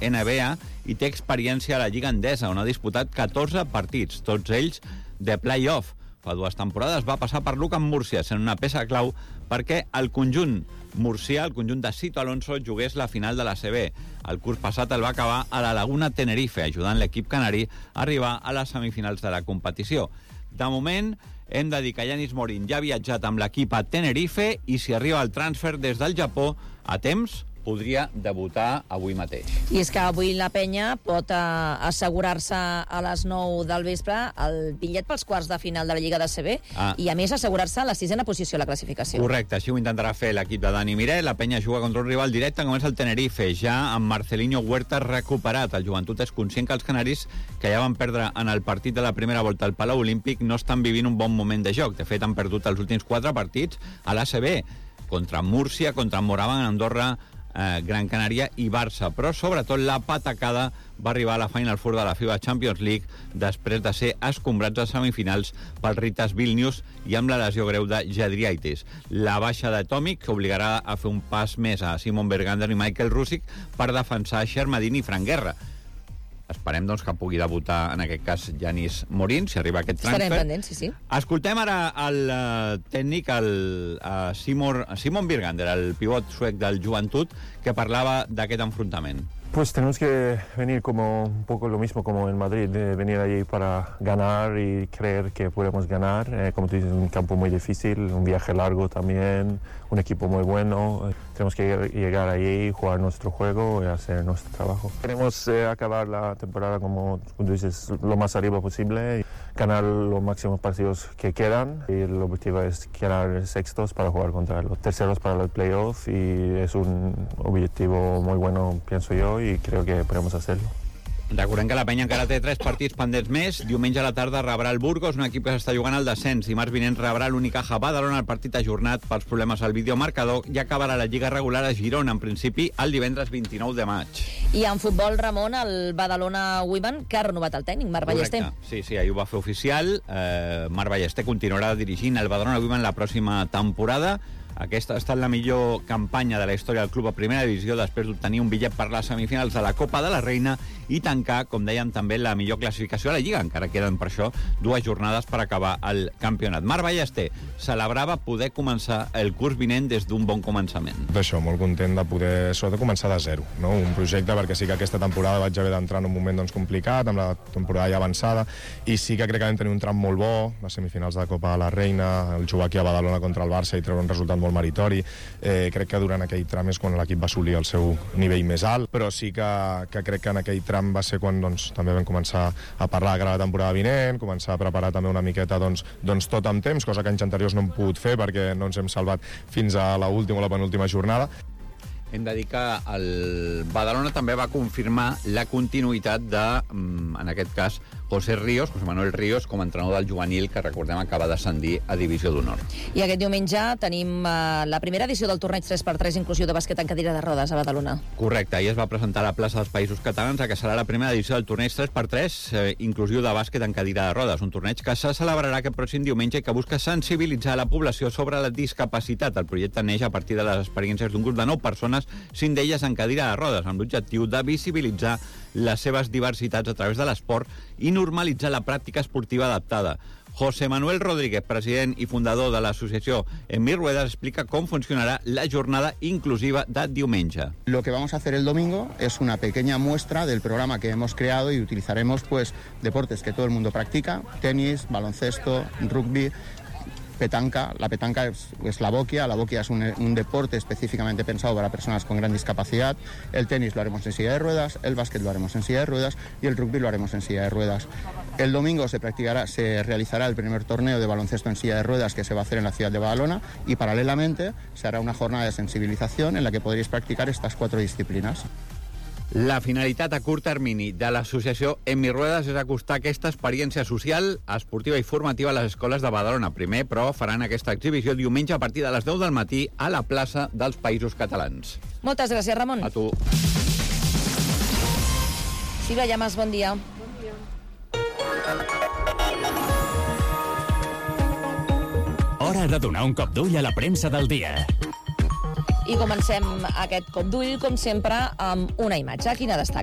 NBA i té experiència a la Lliga Endesa, on ha disputat 14 partits, tots ells de play-off. Fa 2 temporades va passar per l'UCAM Múrcia, sent una peça clau perquè el conjunt murcià, el conjunt de Sito Alonso, jugués la final de la CB. El curs passat el va acabar a la Laguna Tenerife, ajudant l'equip canari a arribar a les semifinals de la competició. De moment, hem de dir que Yanis Morin ja ha viatjat amb l'equip a Tenerife i si arriba el transfer des del Japó a temps, podria debutar avui mateix. I és que avui la penya pot assegurar-se a les 9 del vespre el bitllet pels quarts de final de la Lliga de CB i, a més, assegurar-se la 6a posició a la classificació. Correcte, així ho intentarà fer l'equip de Dani Miret. La penya juga contra un rival directe, com és el Tenerife, ja amb Marcelinho Huerta recuperat. El Joventut és conscient que els canaris, que ja van perdre en el partit de la primera volta al Palau Olímpic, no estan vivint un bon moment de joc. De fet, han perdut els últims 4 partits a l'ACB, contra Múrcia, contra Moraban, Andorra, Gran Canària i Barça, però sobretot la patacada va arribar a la Final Four de la FIBA Champions League després de ser escombrats a semifinals pel Ritas Vilnius i amb la lesió greu de Jadriaitis. La baixa de Tomic obligarà a fer un pas més a Simon Bergander i Michael Rusick per defensar Shermadini i Fran Guerra. Esperem, doncs, que pugui debutar, en aquest cas, Yanis Morin, si arriba aquest transfer. Estarem pendents, sí. Escoltem ara el tècnic, Simon Bergander, el pivot suec del Joventut, que parlava d'aquest enfrontament. Pues tenemos que venir como un poco lo mismo como en Madrid, de venir allí para ganar y creer que podemos ganar. Como tú dices, un campo muy difícil, un viaje largo también, un equipo muy bueno. Tenemos que llegar allí, jugar nuestro juego y hacer nuestro trabajo. Queremos acabar la temporada, como tú dices, lo más arriba posible, ganar los máximos partidos que quedan. Y el objetivo es quedar sextos para jugar contra los terceros para los playoffs y es un objetivo muy bueno, pienso yo, i crec que podem fer-lo. Recordem que la penya encara té 3 partits pendents més. Diumenge a la tarda rebrà el Burgos, un equip que s'està jugant al descens. Dimarts vinent rebrà l'Unicaja Badalona, el partit ajornat pels problemes al videomarcador, i acabarà la Lliga regular a Girona, en principi, el divendres 29 de maig. I en futbol, Ramon, el Badalona Women, que ha renovat el tècnic, Marc Ballester. Sí, ahir ho va fer oficial. Marc Ballester continuarà dirigint el Badalona Women la pròxima temporada. Aquesta ha estat la millor campanya de la història del club a primera divisió després d'obtenir un bitllet per les semifinals de la Copa de la Reina i tancar, com dèiem, també la millor classificació a la Lliga. Encara queden per això 2 jornades per acabar el campionat. Marc Ballester celebrava poder començar el curs vinent des d'un bon començament. D'això, molt content de poder sobretot començar de zero, no? Un projecte, perquè sí que aquesta temporada vaig haver d'entrar en un moment complicat, amb la temporada ja avançada, i sí que crec que vam tenir un tram molt bo, les semifinals de la Copa de la Reina, el jugar aquí a Badalona contra el Barça i treure un resultat molt meritori. Crec que durant aquell tram és quan l'equip va assolir el seu nivell més alt, però sí que crec que en aquell tram va ser quan també vam començar a parlar de cara a la temporada vinent, començar a preparar també una miqueta tot amb temps, cosa que anys anteriors no hem pogut fer perquè no ens hem salvat fins a l'última o la penúltima jornada. Hem de dir que el Badalona també va confirmar la continuïtat de, en aquest cas, José Manuel Ríos, com a entrenador del juvenil, que recordem acaba d'ascendir a Divisió d'Honor. I aquest diumenge tenim la primera edició del torneig 3x3 inclusiu de bàsquet en cadira de rodes a Badalona. Correcte, ahir es va presentar a la plaça dels Països Catalans, que serà la primera edició del torneig 3x3 inclusiu de bàsquet en cadira de rodes, un torneig que se celebrarà aquest pròxim diumenge i que busca sensibilitzar la població sobre la discapacitat. El projecte neix a partir de les experiències d'un grup de 9 persones, 5 d'elles en cadira de rodes, amb l'objectiu de visibilitzar les seves diversitats a través de l'esport i normalitzar la pràctica esportiva adaptada. José Manuel Rodríguez, president i fundador de l'associació En Mis Ruedas, explica com funcionarà la jornada inclusiva de diumenge. Lo que vamos a hacer el domingo es una pequeña muestra del programa que hemos creado y utilizaremos deportes que todo el mundo practica: tenis, baloncesto, rugby, petanca. La petanca es la boquia. La boquia es un deporte específicamente pensado para personas con gran discapacidad. El tenis lo haremos en silla de ruedas, el básquet lo haremos en silla de ruedas y el rugby lo haremos en silla de ruedas. El domingo se realizará el primer torneo de baloncesto en silla de ruedas que se va a hacer en la ciudad de Badalona y paralelamente se hará una jornada de sensibilización en la que podréis practicar estas 4 disciplinas. La finalitat a curt termini de l'associació En Mis Ruedas és acostar aquesta experiència social, esportiva i formativa a les escoles de Badalona. Primer, però, faran aquesta exhibició diumenge a partir de les 10 del matí a la plaça dels Països Catalans. Moltes gràcies, Ramon. A tu. Sílvia Llamas, bon dia. Bon dia. Hora de donar un cop d'ull a la premsa del dia. I comencem aquest cop d'ull, com sempre, amb una imatge. Quina destaca?